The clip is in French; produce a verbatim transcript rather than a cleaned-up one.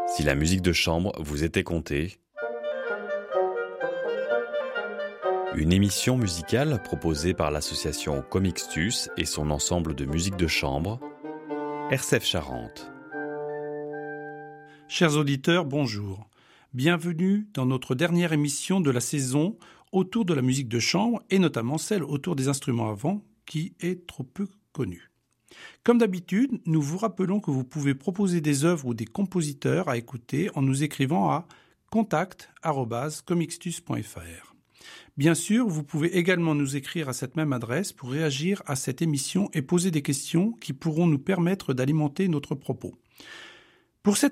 Si la musique de chambre vous était contée, une émission musicale proposée par l'association Comixtus et son ensemble de musique de chambre, R C F Charente. Chers auditeurs, bonjour. Bienvenue dans notre dernière émission de la saison autour de la musique de chambre et notamment celle autour des instruments à vent qui est trop peu connue. Comme d'habitude, nous vous rappelons que vous pouvez proposer des œuvres ou des compositeurs à écouter en nous écrivant à contact arobase comixtus point f r. Bien sûr, vous pouvez également nous écrire à cette même adresse pour réagir à cette émission et poser des questions qui pourront nous permettre d'alimenter notre propos. Pour cette